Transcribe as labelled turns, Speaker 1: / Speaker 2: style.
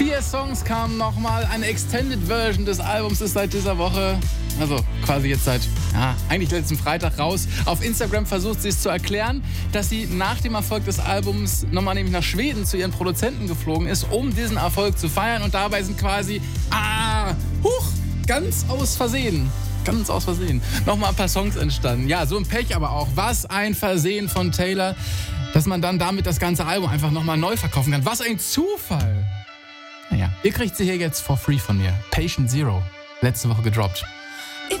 Speaker 1: 4 Songs kamen nochmal. Eine Extended Version des Albums ist seit dieser Woche, also quasi jetzt seit, eigentlich letzten Freitag raus. Auf Instagram versucht sie es zu erklären, dass sie nach dem Erfolg des Albums nochmal nämlich nach Schweden zu ihren Produzenten geflogen ist, um diesen Erfolg zu feiern. Und dabei sind quasi, ganz aus Versehen nochmal ein paar Songs entstanden. Ja, so ein Pech aber auch. Was ein Versehen von Taylor, dass man dann damit das ganze Album einfach nochmal neu verkaufen kann. Was ein Zufall! Naja, ihr kriegt sie hier jetzt for free von mir. Patient Zero. Letzte Woche gedroppt.